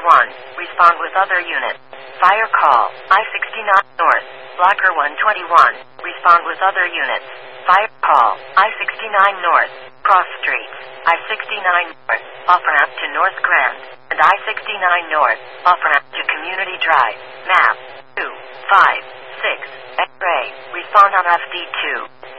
Respond with other units. Fire call. I-69 North. Blocker 121. Respond with other units. Fire call. I-69 North. Cross streets. I-69 North. Off-ramp to North Grand. And I-69 North. Off-ramp to Community Drive. Map 256. X-ray. Respond on FD2.